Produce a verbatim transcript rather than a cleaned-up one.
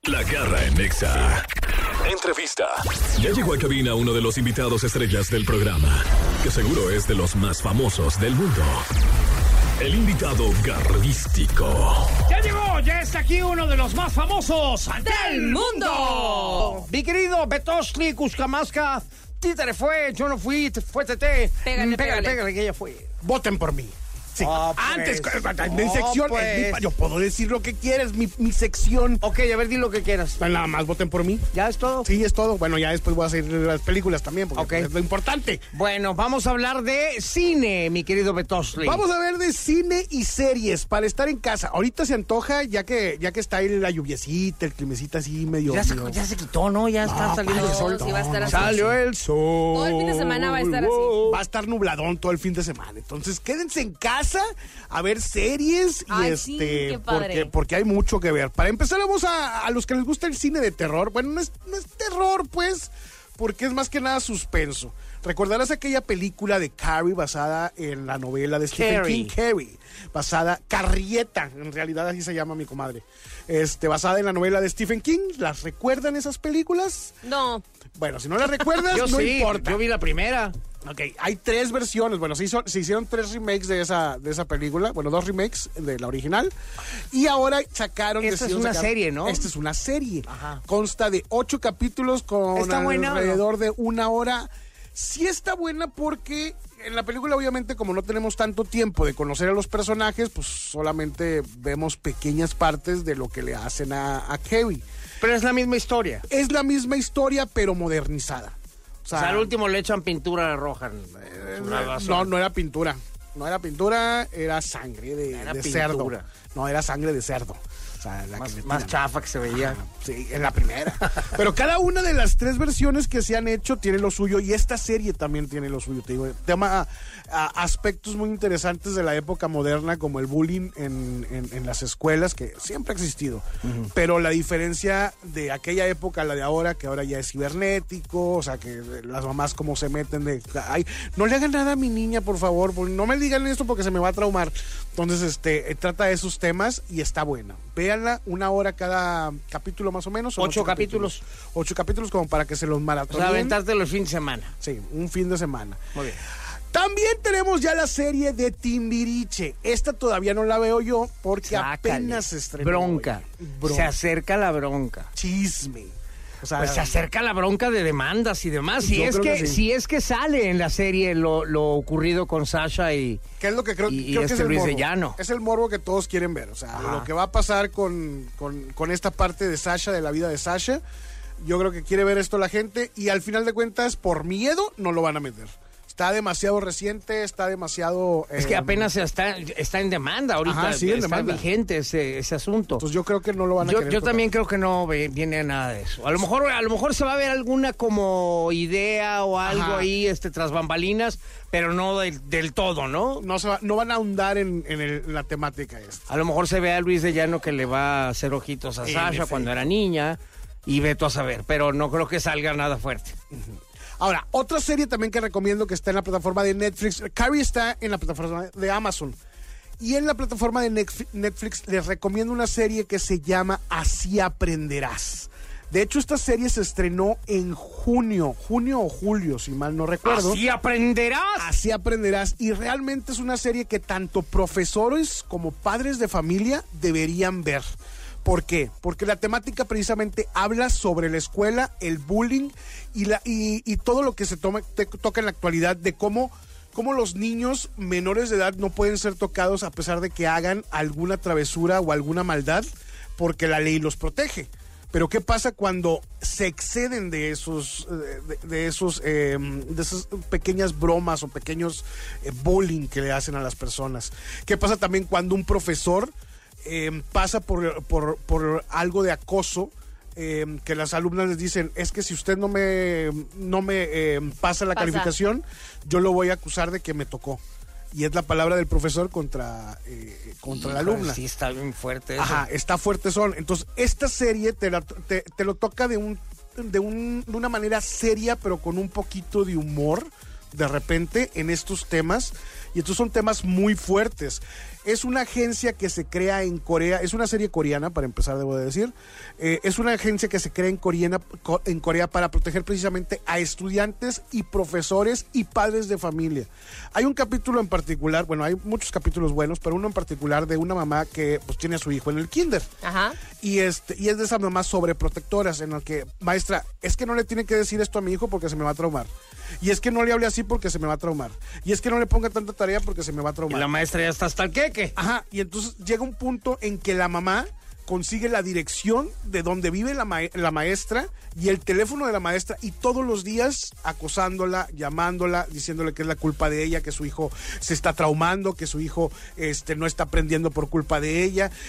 La Garra en Nexa. Entrevista. Ya llegó a cabina uno de los invitados estrellas del programa, que seguro es de los más famosos del mundo. El invitado garrístico. Ya llegó, ya está aquí uno de los más famosos del mundo. Mi querido Betosli Cuscamasca. Títere fue, yo no fui, fue Tete. Pégale, pégale, pégale. pégale, que ella fue. Voten por mí. Sí. Oh, Antes, pues. en mi Oh, sección, pues. es mi- yo puedo decir lo que quieras, mi, mi sección. Ok, a ver, di lo que quieras. Nada más, voten por mí. ¿Ya es todo? Sí, es todo. Bueno, ya después voy a seguir las películas también, porque Ok. es lo importante. Bueno, vamos a hablar de cine, mi querido Betosli. Vamos a ver de cine y series para estar en casa. Ahorita se antoja, ya que ya que está ahí la lluviecita, el climecita así medio... Ya se, medio- ya se quitó, ¿no? Ya está No, saliendo el padre, sol. No, sí va a estar así. Salió el sol. Todo el fin de semana va a estar así. Va a estar nubladón todo el fin de semana. Entonces, quédense en casa a ver series y Ay, este sí, qué padre. porque, porque hay mucho que ver. Para empezar, vamos a, a los que les gusta el cine de terror. Bueno, no es, no es terror, pues, porque es más que nada suspenso. Recordarás aquella película de Carrie basada en la novela de Stephen Carrie. King, Carrie, basada, Carrieta, en realidad así se llama mi comadre, este, basada en la novela de Stephen King. ¿Las recuerdan esas películas? No. Bueno, si no las recuerdas, Yo no sí, importa. yo vi la primera. Ok, hay tres versiones. Bueno, se, hizo, se hicieron tres remakes de esa, de esa película. Bueno, dos remakes de la original. Y ahora sacaron... Esta es decidieron una sacar- serie, ¿no? Esta es una serie. Ajá. Consta de ocho capítulos con ¿Está buena o no? alrededor de una hora. Sí está buena porque en la película, obviamente, como no tenemos tanto tiempo de conocer a los personajes, pues solamente vemos pequeñas partes de lo que le hacen a, a Carrie. Pero es la misma historia. Es la misma historia, pero modernizada. O sea, al último le echan pintura roja. eh, una No, basura. no era pintura. No era pintura, era sangre de, Era de pintura. cerdo. No, era sangre de cerdo. O sea, la que Más, le más tiran. chafa que se veía. Sí, en la primera. Pero cada una de las tres versiones que se han hecho tiene lo suyo y esta serie también tiene lo suyo. Te digo, tema a, a aspectos muy interesantes de la época moderna como el bullying en, en, en las escuelas, que siempre ha existido. Uh-huh. Pero la diferencia de aquella época a la de ahora, que ahora ya es cibernético, o sea, que las mamás como se meten de, ay, no le hagan nada a mi niña, por favor, no me digan esto porque se me va a traumar. Entonces, este, trata de esos temas y está buena. Véanla, una hora cada capítulo más o menos. Ocho, ocho capítulos. capítulos. Ocho capítulos como para que se los O maratonen. sea, aventártelo el fin de semana. Sí, un fin de semana. Muy bien. También tenemos ya la serie de Timbiriche. Esta todavía no la veo yo porque Sácale. apenas se estrenó. Bronca. hoy. Bronca. Se acerca la bronca. Chisme. O sea, Pues se acerca la bronca de demandas y demás. Si Yo es creo que, que sí. si es que sale en la serie lo, lo ocurrido con Sasha y... ¿qué es lo que creo, y- y creo que este es el Luis de morbo? Llano. Es el morbo que todos quieren ver. O sea, Ajá. lo que va a pasar con, con, con esta parte de Sasha, de la vida de Sasha. Yo creo que quiere ver esto la gente y al final de cuentas, por miedo, no lo van a meter. Está demasiado reciente, está demasiado... Es que eh, apenas está, está en demanda ahorita. Ajá, sí, en está demanda. vigente ese, ese asunto. Entonces yo creo que no lo van a Yo, querer yo tocar. también creo que no ve- viene nada de eso. A lo mejor, a lo mejor se va a ver alguna como idea o algo Ajá. ahí, este, tras bambalinas, pero no del, del todo, ¿no? No, se va- no van a ahondar en, en el- en la temática esta. A lo mejor se ve a Luis de Llano que le va a hacer ojitos a En Sasha efecto. cuando era niña y veto a saber, pero no creo que salga nada fuerte. Ahora, otra serie también que recomiendo que está en la plataforma de Netflix. Carrie está en la plataforma de Amazon. Y en la plataforma de Netf- Netflix les recomiendo una serie que se llama Así Aprenderás. De hecho, esta serie se estrenó en junio, junio o julio, si mal no recuerdo. Así aprenderás. Así Aprenderás. Y realmente es una serie que tanto profesores como padres de familia deberían ver. ¿Por qué? Porque la temática precisamente habla sobre la escuela, el bullying y, la, y, y todo lo que se toma, te, toca en la actualidad de cómo, cómo los niños menores de edad no pueden ser tocados a pesar de que hagan alguna travesura o alguna maldad porque la ley los protege. Pero ¿qué pasa cuando se exceden de esos, de, de esos, eh, de esas pequeñas bromas o pequeños eh, bullying que le hacen a las personas? ¿Qué pasa también cuando un profesor eh, pasa por, por, por algo de acoso? Eh, que las alumnas les dicen, es que si usted no me, no me eh, pasa la Pasa. calificación, yo lo voy a acusar de que me tocó. Y es la palabra del profesor contra, eh, contra la Híjole, alumna. Sí, está bien fuerte eso. Ajá, está fuerte son. Entonces, esta serie te, la- te, te lo toca de un, de un de una manera seria, pero con un poquito de humor de repente en estos temas. Y estos son temas muy fuertes. es una agencia que se crea en Corea, es una serie coreana, para empezar, debo de decir. Eh, es una agencia que se crea en Corea, en Corea para proteger precisamente a estudiantes y profesores y padres de familia. Hay un capítulo en particular, bueno, hay muchos capítulos buenos, pero uno en particular de una mamá que pues tiene a su hijo en el kinder. Ajá. Y este y es de esas mamás sobreprotectoras en las que, maestra, es que no le tiene que decir esto a mi hijo porque se me va a traumar. Y es que no le hable así porque se me va a traumar. Y es que no le ponga tanta tarea porque se me va a traumar. Y la maestra ya está hasta el queque. Ajá, y entonces llega un punto en que la mamá consigue la dirección de donde vive la, ma- la maestra y el teléfono de la maestra, y todos los días acosándola, llamándola, diciéndole que es la culpa de ella, que su hijo se está traumando, que su hijo este, no está aprendiendo por culpa de ella,